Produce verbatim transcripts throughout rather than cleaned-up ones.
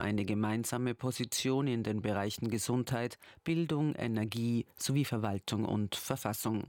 eine gemeinsame Position in den Bereichen Gesundheit, Bildung, Energie sowie Verwaltung und Verfassung.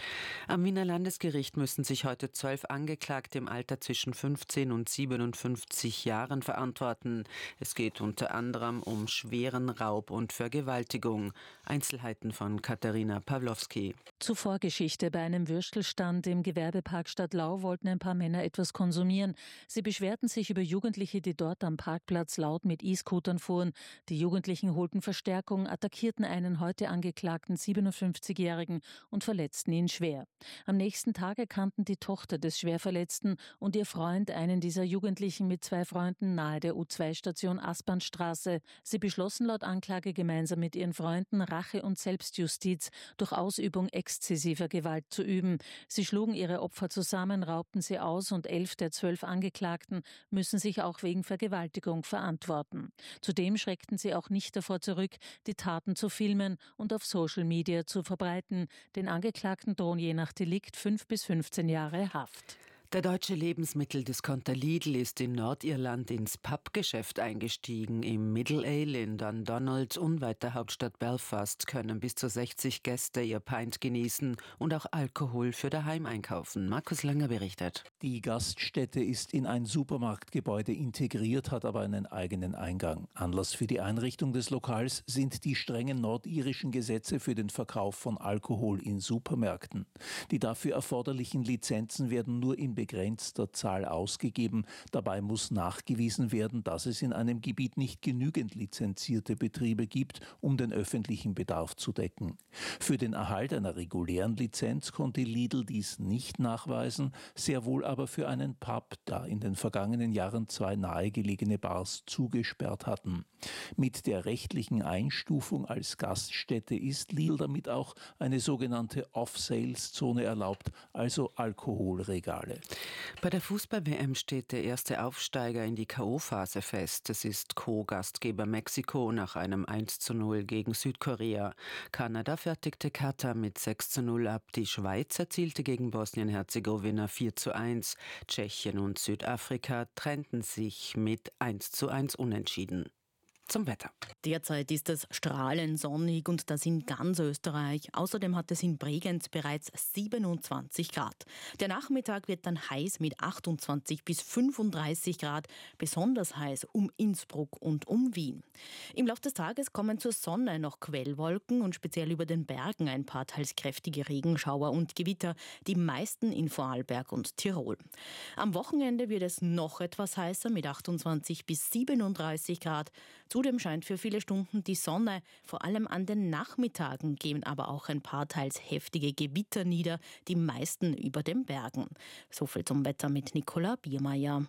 Am Wiener Landesgericht müssen sich heute zwölf Angeklagte im Alter zwischen fünfzehn und siebenundfünfzig Jahren verantworten. Es geht unter anderem um schweren Raub und Vergewaltigung. Einzelheiten von Katharina Pawlowski. Zuvor Geschichte: Bei einem Würstelstand im Gewerbepark Stadtlau wollten ein paar Männer etwas konsumieren. Sie beschwerten sich über Jugendliche, die dort am Parkplatz laut mit E-Scootern fuhren. Die Jugendlichen holten Verstärkung, attackierten einen heute angeklagten siebenundfünfzigjährigen und verletzten ihn schwer. Am nächsten Tag erkannten die Tochter des Schwerverletzten und ihr Freund einen dieser Jugendlichen mit zwei Freunden nahe der U zwei Station Aspernstraße. Sie beschlossen laut Anklage gemeinsam mit ihren Freunden, Rache und Selbstjustiz durch Ausübung exzessiver Gewalt zu üben. Sie schlugen ihre Opfer zusammen, raubten sie aus und elf der zwölf Angeklagten müssen sich auch wegen Vergewaltigung verantworten. Zudem schreckten sie auch nicht davor zurück, die Taten zu filmen und auf Social Media zu verbreiten. Den Angeklagten drohen je nach Delikt fünf bis fünfzehn Jahre Haft. Der deutsche Lebensmitteldiscounter Lidl ist in Nordirland ins Pubgeschäft eingestiegen. Im Middle Ale in Dundonald, unweit der Hauptstadt Belfast, können bis zu sechzig Gäste ihr Pint genießen und auch Alkohol für daheim einkaufen. Markus Langer berichtet. Die Gaststätte ist in ein Supermarktgebäude integriert, hat aber einen eigenen Eingang. Anlass für die Einrichtung des Lokals sind die strengen nordirischen Gesetze für den Verkauf von Alkohol in Supermärkten. Die dafür erforderlichen Lizenzen werden nur in begrenzter Zahl ausgegeben. Dabei muss nachgewiesen werden, dass es in einem Gebiet nicht genügend lizenzierte Betriebe gibt, um den öffentlichen Bedarf zu decken. Für den Erhalt einer regulären Lizenz konnte Lidl dies nicht nachweisen, sehr wohl aber für einen Pub, da in den vergangenen Jahren zwei nahegelegene Bars zugesperrt hatten. Mit der rechtlichen Einstufung als Gaststätte ist Lidl damit auch eine sogenannte Off-Sales-Zone erlaubt, also Alkoholregale. Bei der Fußball-W M steht der erste Aufsteiger in die K O-Phase fest. Es ist Co-Gastgeber Mexiko nach einem eins zu null gegen Südkorea. Kanada fertigte Katar mit sechs zu null ab. Die Schweiz erzielte gegen Bosnien-Herzegowina vier zu eins. Tschechien und Südafrika trennten sich mit eins zu eins unentschieden. Zum Wetter. Derzeit ist es strahlend sonnig und das in ganz Österreich. Außerdem hat es in Bregenz bereits siebenundzwanzig Grad. Der Nachmittag wird dann heiß mit achtundzwanzig bis fünfunddreißig Grad, besonders heiß um Innsbruck und um Wien. Im Laufe des Tages kommen zur Sonne noch Quellwolken und speziell über den Bergen ein paar teils kräftige Regenschauer und Gewitter, die meisten in Vorarlberg und Tirol. Am Wochenende wird es noch etwas heißer mit achtundzwanzig bis siebenunddreißig Grad. Zudem scheint für viele Stunden die Sonne. Vor allem an den Nachmittagen gehen aber auch ein paar teils heftige Gewitter nieder, die meisten über den Bergen. So viel zum Wetter mit Nicola Biermeier.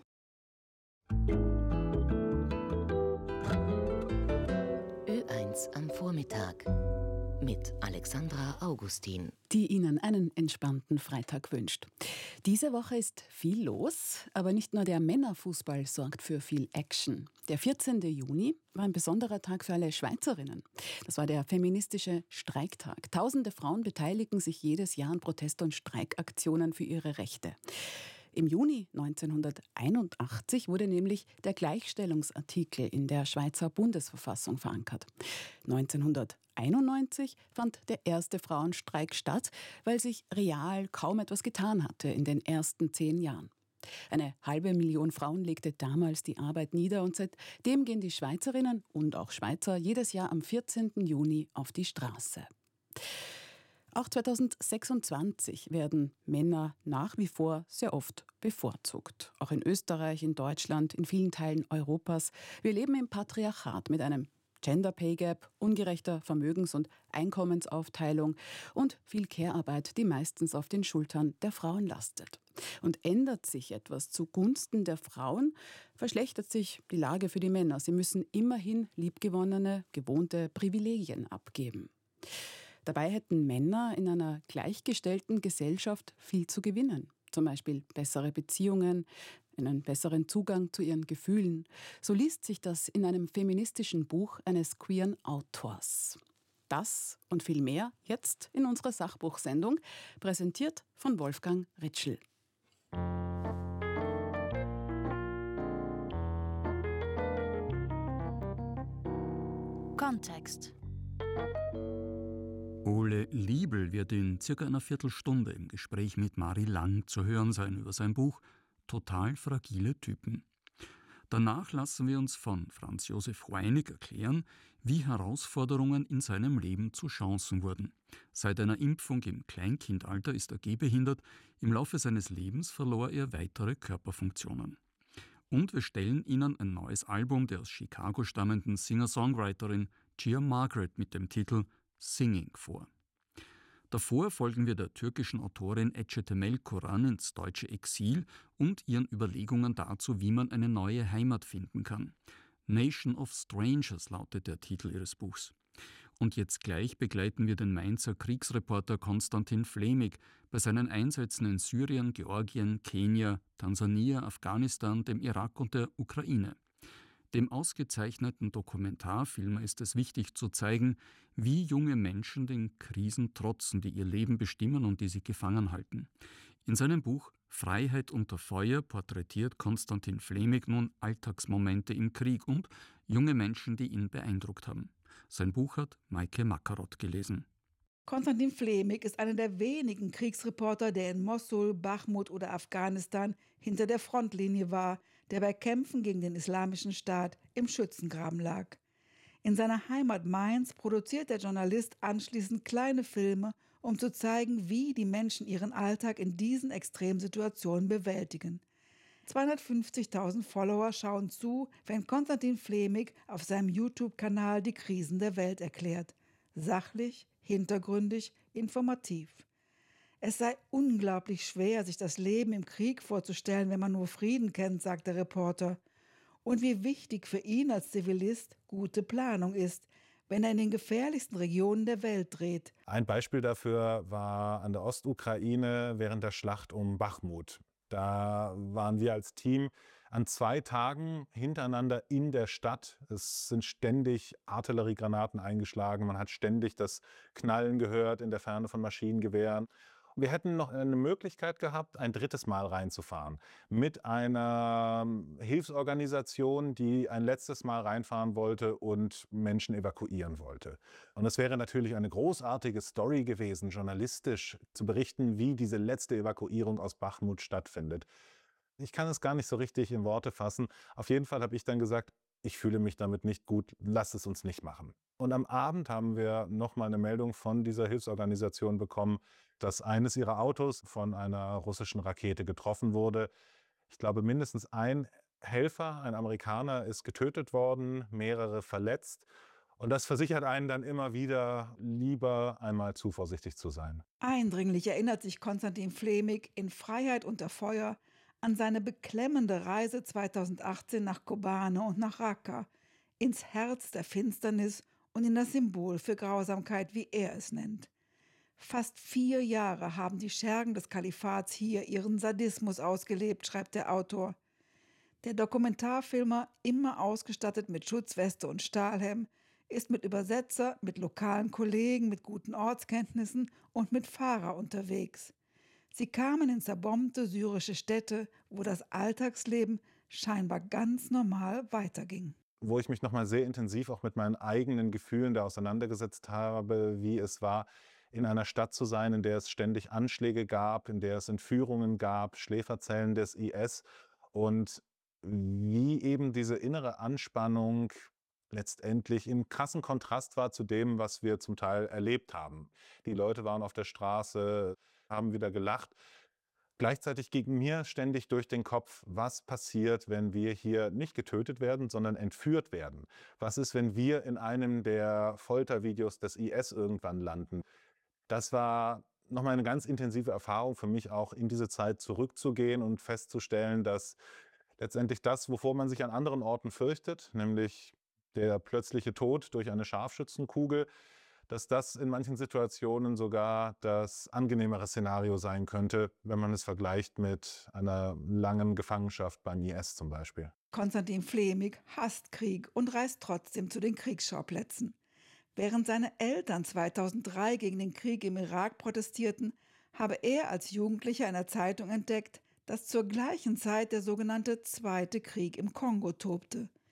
Ö eins am Vormittag mit Alexandra Augustin, die Ihnen einen entspannten Freitag wünscht. Diese Woche ist viel los, aber nicht nur der Männerfußball sorgt für viel Action. Der vierzehnte Juni war ein besonderer Tag für alle Schweizerinnen. Das war der feministische Streiktag. Tausende Frauen beteiligen sich jedes Jahr an Protest- und Streikaktionen für ihre Rechte. Im Juni neunzehnhunderteinundachtzig wurde nämlich der Gleichstellungsartikel in der Schweizer Bundesverfassung verankert. neunzehnhunderteinundneunzig fand der erste Frauenstreik statt, weil sich real kaum etwas getan hatte in den ersten zehn Jahren. Eine halbe Million Frauen legte damals die Arbeit nieder und seitdem gehen die Schweizerinnen und auch Schweizer jedes Jahr am vierzehnten Juni auf die Straße. Auch zweitausendsechsundzwanzig werden Männer nach wie vor sehr oft bevorzugt. Auch in Österreich, in Deutschland, in vielen Teilen Europas. Wir leben im Patriarchat mit einem Gender Pay Gap, ungerechter Vermögens- und Einkommensaufteilung und viel Care-Arbeit, die meistens auf den Schultern der Frauen lastet. Und ändert sich etwas zugunsten der Frauen, verschlechtert sich die Lage für die Männer. Sie müssen immerhin liebgewonnene, gewohnte Privilegien abgeben. Dabei hätten Männer in einer gleichgestellten Gesellschaft viel zu gewinnen. Zum Beispiel bessere Beziehungen, einen besseren Zugang zu ihren Gefühlen. So liest sich das in einem feministischen Buch eines queeren Autors. Das und viel mehr jetzt in unserer Sachbuchsendung, präsentiert von Wolfgang Ritschl. Kontext. Ole Liebel wird in circa einer Viertelstunde im Gespräch mit Mari Lang zu hören sein über sein Buch »Total fragile Typen«. Danach lassen wir uns von Franz Josef Hreinig erklären, wie Herausforderungen in seinem Leben zu Chancen wurden. Seit einer Impfung im Kleinkindalter ist er gehbehindert, im Laufe seines Lebens verlor er weitere Körperfunktionen. Und wir stellen Ihnen ein neues Album der aus Chicago stammenden Singer-Songwriterin Gia Margaret mit dem Titel Singing vor. Davor folgen wir der türkischen Autorin Ece Temel Koran ins deutsche Exil und ihren Überlegungen dazu, wie man eine neue Heimat finden kann. Nation of Strangers lautet der Titel ihres Buchs. Und jetzt gleich begleiten wir den Mainzer Kriegsreporter Konstantin Flämig bei seinen Einsätzen in Syrien, Georgien, Kenia, Tansania, Afghanistan, dem Irak und der Ukraine. Dem ausgezeichneten Dokumentarfilmer ist es wichtig zu zeigen, wie junge Menschen den Krisen trotzen, die ihr Leben bestimmen und die sie gefangen halten. In seinem Buch »Freiheit unter Feuer« porträtiert Konstantin Flämig nun Alltagsmomente im Krieg und junge Menschen, die ihn beeindruckt haben. Sein Buch hat Maike Makarot gelesen. Konstantin Flämig ist einer der wenigen Kriegsreporter, der in Mossul, Bachmut oder Afghanistan hinter der Frontlinie war, der bei Kämpfen gegen den Islamischen Staat im Schützengraben lag. In seiner Heimat Mainz produziert der Journalist anschließend kleine Filme, um zu zeigen, wie die Menschen ihren Alltag in diesen Extremsituationen bewältigen. zweihundertfünfzigtausend Follower schauen zu, wenn Konstantin Flämig auf seinem YouTube-Kanal die Krisen der Welt erklärt. Sachlich, hintergründig, informativ. Es sei unglaublich schwer, sich das Leben im Krieg vorzustellen, wenn man nur Frieden kennt, sagt der Reporter. Und wie wichtig für ihn als Zivilist gute Planung ist, wenn er in den gefährlichsten Regionen der Welt dreht. Ein Beispiel dafür war an der Ostukraine während der Schlacht um Bachmut. Da waren wir als Team an zwei Tagen hintereinander in der Stadt. Es sind ständig Artilleriegranaten eingeschlagen. Man hat ständig das Knallen gehört in der Ferne von Maschinengewehren. Wir hätten noch eine Möglichkeit gehabt, ein drittes Mal reinzufahren. Mit einer Hilfsorganisation, die ein letztes Mal reinfahren wollte und Menschen evakuieren wollte. Und es wäre natürlich eine großartige Story gewesen, journalistisch zu berichten, wie diese letzte Evakuierung aus Bachmut stattfindet. Ich kann es gar nicht so richtig in Worte fassen. Auf jeden Fall habe ich dann gesagt, ich fühle mich damit nicht gut, lass es uns nicht machen. Und am Abend haben wir nochmal eine Meldung von dieser Hilfsorganisation bekommen, dass eines ihrer Autos von einer russischen Rakete getroffen wurde. Ich glaube, mindestens ein Helfer, ein Amerikaner, ist getötet worden, mehrere verletzt. Und das versichert einen dann immer wieder, lieber einmal zu vorsichtig zu sein. Eindringlich erinnert sich Konstantin Flämig in »Freiheit unter Feuer« an seine beklemmende Reise zweitausendachtzehn nach Kobane und nach Raqqa, ins Herz der Finsternis und in das Symbol für Grausamkeit, wie er es nennt. Fast vier Jahre haben die Schergen des Kalifats hier ihren Sadismus ausgelebt, schreibt der Autor. Der Dokumentarfilmer, immer ausgestattet mit Schutzweste und Stahlhelm, ist mit Übersetzer, mit lokalen Kollegen, mit guten Ortskenntnissen und mit Fahrer unterwegs. Sie kamen in zerbombte syrische Städte, wo das Alltagsleben scheinbar ganz normal weiterging. Wo ich mich nochmal sehr intensiv auch mit meinen eigenen Gefühlen da auseinandergesetzt habe, wie es war, in einer Stadt zu sein, in der es ständig Anschläge gab, in der es Entführungen gab, Schläferzellen des I S und wie eben diese innere Anspannung letztendlich im krassen Kontrast war zu dem, was wir zum Teil erlebt haben. Die Leute waren auf der Straße, haben wieder gelacht. Gleichzeitig ging mir ständig durch den Kopf, was passiert, wenn wir hier nicht getötet werden, sondern entführt werden? Was ist, wenn wir in einem der Foltervideos des I S irgendwann landen? Das war nochmal eine ganz intensive Erfahrung für mich, auch in diese Zeit zurückzugehen und festzustellen, dass letztendlich das, wovor man sich an anderen Orten fürchtet, nämlich der plötzliche Tod durch eine Scharfschützenkugel, dass das in manchen Situationen sogar das angenehmere Szenario sein könnte, wenn man es vergleicht mit einer langen Gefangenschaft beim I S zum Beispiel. Konstantin Flämig hasst Krieg und reist trotzdem zu den Kriegsschauplätzen. Während seine Eltern zweitausenddrei gegen den Krieg im Irak protestierten, habe er als Jugendlicher in einer Zeitung entdeckt, dass zur gleichen Zeit der sogenannte Zweite Krieg im Kongo tobte.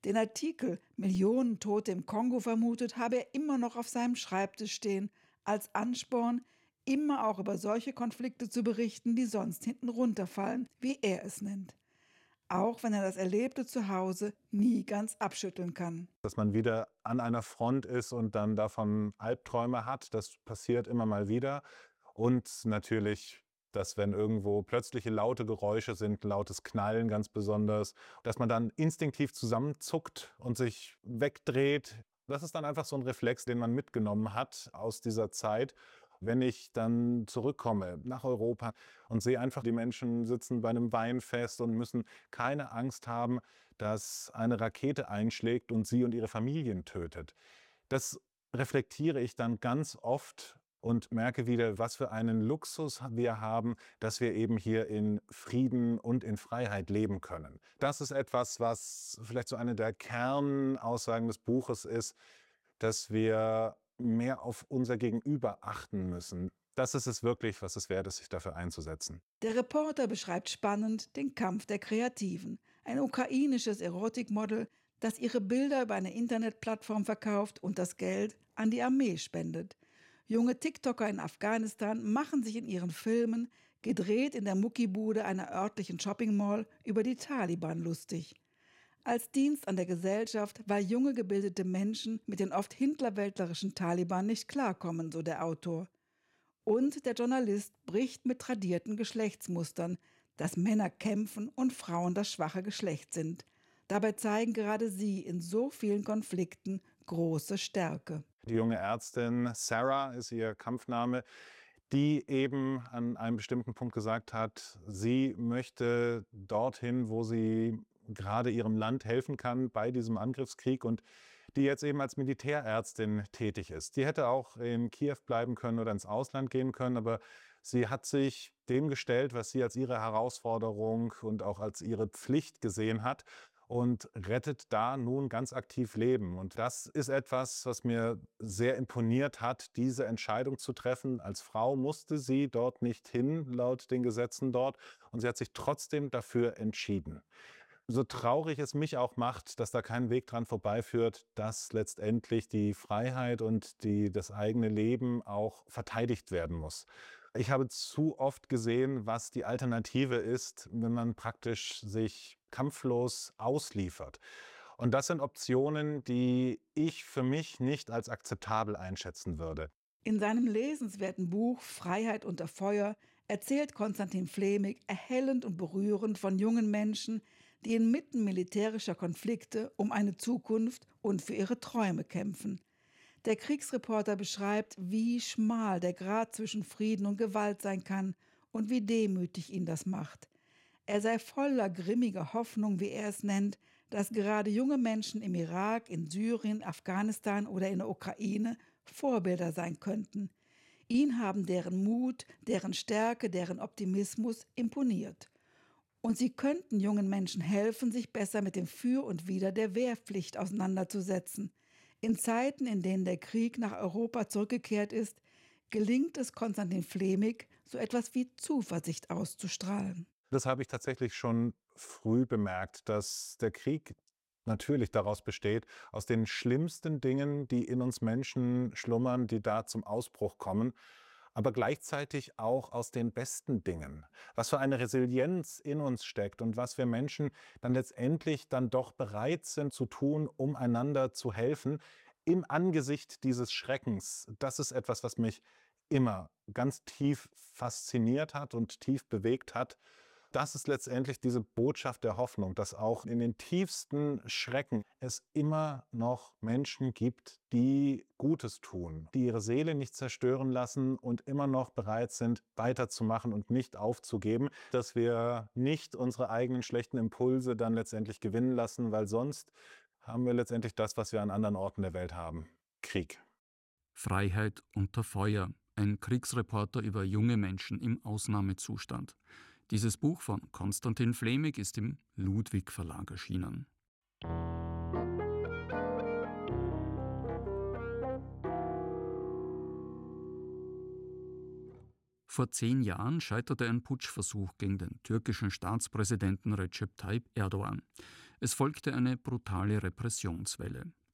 Den Artikel »Millionen Tote im Kongo vermutet« habe er immer noch auf seinem Schreibtisch stehen, als Ansporn, immer auch über solche Konflikte zu berichten, die sonst hinten runterfallen, wie er es nennt. Auch wenn er das Erlebte zu Hause nie ganz abschütteln kann. Dass man wieder an einer Front ist und dann davon Albträume hat, das passiert immer mal wieder. Und natürlich, dass wenn irgendwo plötzliche laute Geräusche sind, lautes Knallen ganz besonders, dass man dann instinktiv zusammenzuckt und sich wegdreht. Das ist dann einfach so ein Reflex, den man mitgenommen hat aus dieser Zeit. Wenn ich dann zurückkomme nach Europa und sehe einfach, die Menschen sitzen bei einem Weinfest und müssen keine Angst haben, dass eine Rakete einschlägt und sie und ihre Familien tötet. Das reflektiere ich dann ganz oft und merke wieder, was für einen Luxus wir haben, dass wir eben hier in Frieden und in Freiheit leben können. Das ist etwas, was vielleicht so eine der Kernaussagen des Buches ist, dass wir mehr auf unser Gegenüber achten müssen. Das ist es wirklich, was es wert ist, sich dafür einzusetzen. Der Reporter beschreibt spannend den Kampf der Kreativen. Ein ukrainisches Erotikmodel, das ihre Bilder über eine Internetplattform verkauft und das Geld an die Armee spendet. Junge TikToker in Afghanistan machen sich in ihren Filmen, gedreht in der Muckibude einer örtlichen Shopping-Mall, über die Taliban lustig. Als Dienst an der Gesellschaft, weil junge gebildete Menschen mit den oft hintlerwäldlerischen Taliban nicht klarkommen, so der Autor. Und der Journalist bricht mit tradierten Geschlechtsmustern, dass Männer kämpfen und Frauen das schwache Geschlecht sind. Dabei zeigen gerade sie in so vielen Konflikten große Stärke. Die junge Ärztin Sarah ist ihr Kampfname, die eben an einem bestimmten Punkt gesagt hat, sie möchte dorthin, wo sie gerade ihrem Land helfen kann bei diesem Angriffskrieg und die jetzt eben als Militärärztin tätig ist. Die hätte auch in Kiew bleiben können oder ins Ausland gehen können, aber sie hat sich dem gestellt, was sie als ihre Herausforderung und auch als ihre Pflicht gesehen hat und rettet da nun ganz aktiv Leben. Und das ist etwas, was mir sehr imponiert hat, diese Entscheidung zu treffen. Als Frau musste sie dort nicht hin, laut den Gesetzen dort, und sie hat sich trotzdem dafür entschieden. So traurig es mich auch macht, dass da kein Weg dran vorbeiführt, dass letztendlich die Freiheit und die, das eigene Leben auch verteidigt werden muss. Ich habe zu oft gesehen, was die Alternative ist, wenn man praktisch sich kampflos ausliefert. Und das sind Optionen, die ich für mich nicht als akzeptabel einschätzen würde. In seinem lesenswerten Buch »Freiheit unter Feuer« erzählt Konstantin Flämig erhellend und berührend von jungen Menschen, die inmitten militärischer Konflikte um eine Zukunft und für ihre Träume kämpfen. Der Kriegsreporter beschreibt, wie schmal der Grat zwischen Frieden und Gewalt sein kann und wie demütig ihn das macht. Er sei voller grimmiger Hoffnung, wie er es nennt, dass gerade junge Menschen im Irak, in Syrien, Afghanistan oder in der Ukraine Vorbilder sein könnten. Ihn haben deren Mut, deren Stärke, deren Optimismus imponiert. Und sie könnten jungen Menschen helfen, sich besser mit dem Für und Wider der Wehrpflicht auseinanderzusetzen. In Zeiten, in denen der Krieg nach Europa zurückgekehrt ist, gelingt es Konstantin Flämig, so etwas wie Zuversicht auszustrahlen. Das habe ich tatsächlich schon früh bemerkt, dass der Krieg natürlich daraus besteht, aus den schlimmsten Dingen, die in uns Menschen schlummern, die da zum Ausbruch kommen, aber gleichzeitig auch aus den besten Dingen. Was für eine Resilienz in uns steckt und was wir Menschen dann letztendlich dann doch bereit sind zu tun, um einander zu helfen, im Angesicht dieses Schreckens. Das ist etwas, was mich immer ganz tief fasziniert hat und tief bewegt hat. Das ist letztendlich diese Botschaft der Hoffnung, dass auch in den tiefsten Schrecken es immer noch Menschen gibt, die Gutes tun, die ihre Seele nicht zerstören lassen und immer noch bereit sind, weiterzumachen und nicht aufzugeben, dass wir nicht unsere eigenen schlechten Impulse dann letztendlich gewinnen lassen, weil sonst haben wir letztendlich das, was wir an anderen Orten der Welt haben: Krieg. Freiheit unter Feuer. Ein Kriegsreporter über junge Menschen im Ausnahmezustand. Dieses Buch von Konstantin Flämig ist im Ludwig Verlag erschienen. Vor zehn Jahren scheiterte ein Putschversuch gegen den türkischen Staatspräsidenten Recep Tayyip Erdogan. Es folgte eine brutale Repressionswelle.